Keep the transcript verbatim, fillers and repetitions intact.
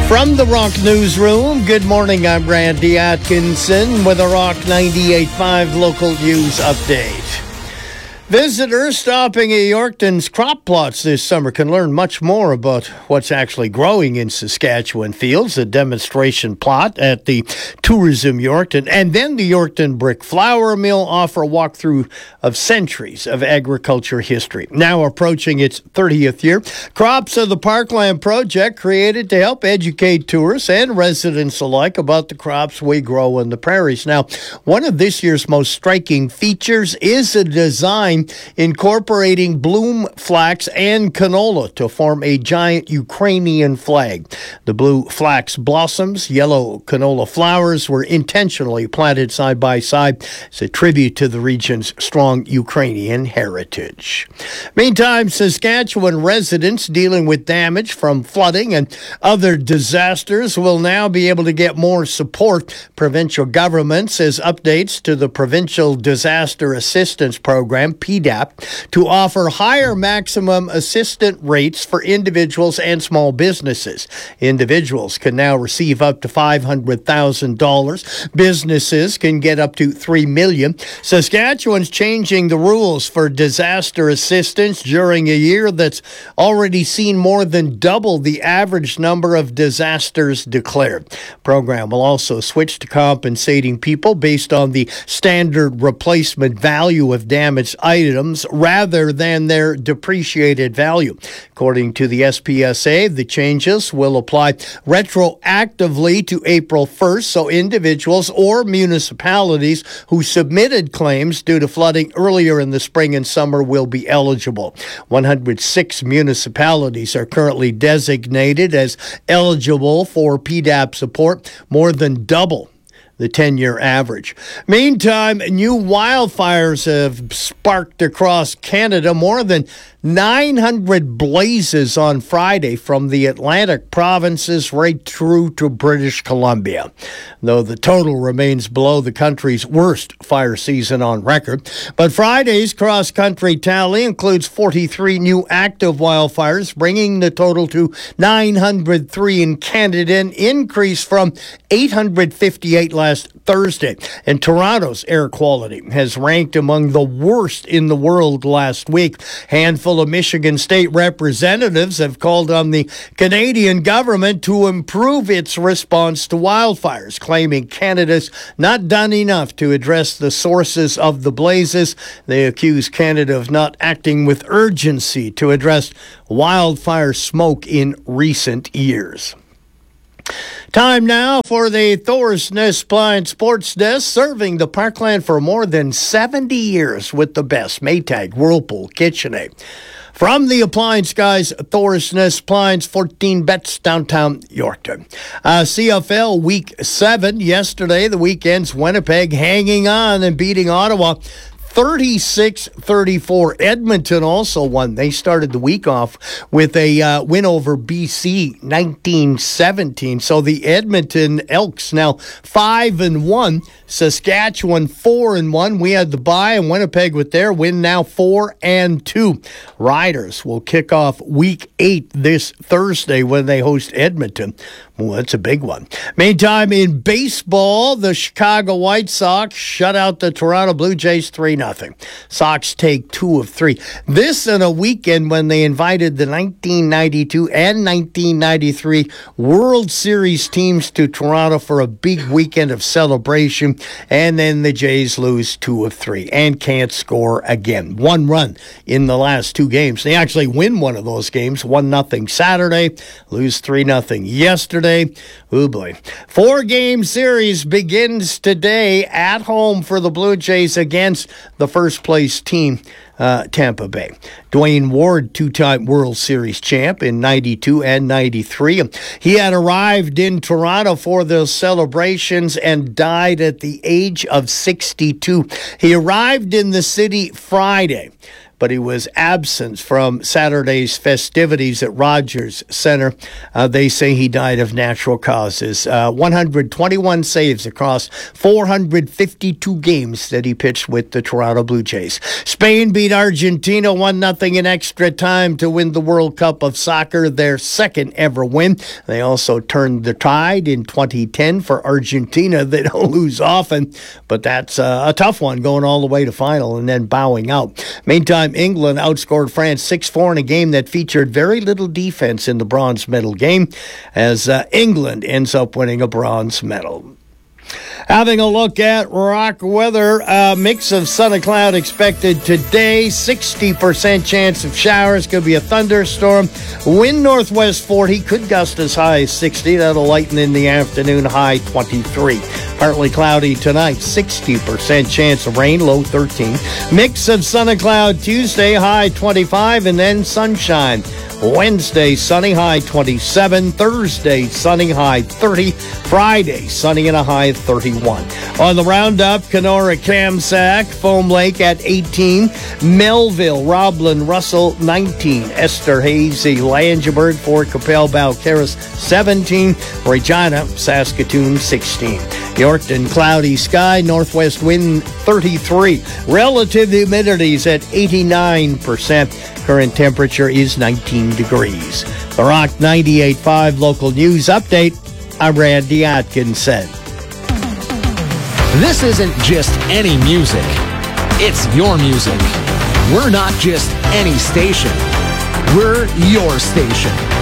From the Rock Newsroom, good morning. I'm Randy Atkinson with a Rock ninety-eight point five local news update. Visitors stopping at Yorkton's crop plots this summer can learn much more about what's actually growing in Saskatchewan fields. A demonstration plot at the Tourism Yorkton and then the Yorkton Brick Flour Mill offer a walkthrough of centuries of agriculture history. Now approaching its thirtieth year, Crops of the Parkland project created to help educate tourists and residents alike about the crops we grow in the prairies. Now, one of this year's most striking features is a design incorporating bloom flax and canola to form a giant Ukrainian flag. The blue flax blossoms, yellow canola flowers were intentionally planted side by side as a tribute to the region's strong Ukrainian heritage. Meantime, Saskatchewan residents dealing with damage from flooding and other disasters will now be able to get more support. Provincial government says updates to the Provincial Disaster Assistance Program, P D A P, to offer higher maximum assistance rates for individuals and small businesses. Individuals can now receive up to five hundred thousand dollars. Businesses can get up to three million dollars. Saskatchewan's changing the rules for disaster assistance during a year that's already seen more than double the average number of disasters declared. Program will also switch to compensating people based on the standard replacement value of damaged items rather than their depreciated value. According to the S P S A, the changes will apply retroactively to April first, so individuals or municipalities who submitted claims due to flooding earlier in the spring and summer will be eligible. one hundred six municipalities are currently designated as eligible for P D A P support, more than double the ten-year average. Meantime, new wildfires have sparked across Canada. More than nine hundred blazes on Friday from the Atlantic provinces right through to British Columbia, though the total remains below the country's worst fire season on record. But Friday's cross-country tally includes forty-three new active wildfires, bringing the total to nine hundred three in Canada, an increase from eight hundred fifty-eight last Thursday. And Toronto's air quality has ranked among the worst in the world last week. Handful of Michigan state representatives have called on the Canadian government to improve its response to wildfires, claiming Canada's not done enough to address the sources of the blazes. They accuse Canada of not acting with urgency to address wildfire smoke in recent years. Time now for the Thor's Nest Appliance Sports Desk, serving the Parkland for more than seventy years with the best: Maytag, Whirlpool, KitchenAid. From the appliance guys, Thor's Nest Appliance, fourteen bets, downtown Yorkton. Uh, C F L Week seven, yesterday, the weekend's Winnipeg hanging on and beating Ottawa thirty-six thirty-four. Edmonton also won. They started the week off with a uh, win over B C, nineteen seventeen. So the Edmonton Elks now five and one. Saskatchewan four and one. We had the bye, and Winnipeg with their win now four and two. Riders will kick off week eight this Thursday when they host Edmonton. Well, that's a big one. Meantime, in baseball, the Chicago White Sox shut out the Toronto Blue Jays three nothing. Sox take two of three. This in a weekend when they invited the nineteen ninety-two and nineteen ninety-three World Series teams to Toronto for a big weekend of celebration. And then the Jays lose two of three and can't score again. One run in the last two games. They actually win one of those games, one nothing Saturday, lose three nothing yesterday. Oh boy. Four-game series begins today at home for the Blue Jays against the first-place team, uh, Tampa Bay. Dwayne Ward, two-time World Series champ in ninety-two and ninety-three. He had arrived in Toronto for those celebrations and died at the age of sixty-two. He arrived in the city Friday. but he was absent from Saturday's festivities at Rogers Center. Uh, they say he died of natural causes. Uh, one hundred twenty-one saves across four hundred fifty-two games that he pitched with the Toronto Blue Jays. Spain beat Argentina one nothing in extra time to win the World Cup of Soccer, their second ever win. They also turned the tide in twenty ten for Argentina. They don't lose often, but that's uh, a tough one going all the way to final and then bowing out. Meantime, England outscored France six four in a game that featured very little defense in the bronze medal game, as uh, England ends up winning a bronze medal. Having a look at rock weather, a mix of sun and cloud expected today. sixty percent chance of showers. Could be a thunderstorm. Wind northwest forty. Could gust as high as sixty. That'll lighten in the afternoon. High twenty-three. Partly cloudy tonight. sixty percent chance of rain. Low thirteen. Mix of sun and cloud Tuesday. High twenty-five. And then sunshine. Wednesday, sunny, high twenty-seven. Thursday, sunny, high thirty. Friday, sunny and a high thirty-one. On the roundup, Kenora, Kamsack, Foam Lake at eighteen. Melville, Roblin, Russell, nineteen. Esterhazy, Langeberg, Fort Capel, Balcarres, seventeen. Regina, Saskatoon, sixteen. Yorkton, cloudy sky, northwest wind, thirty-three. Relative humidities at eighty-nine percent. Current temperature is nineteen degrees. The Rock ninety-eight point five local news update. I'm Randy Atkinson. This isn't just any music. It's your music. We're not just any station. We're your station.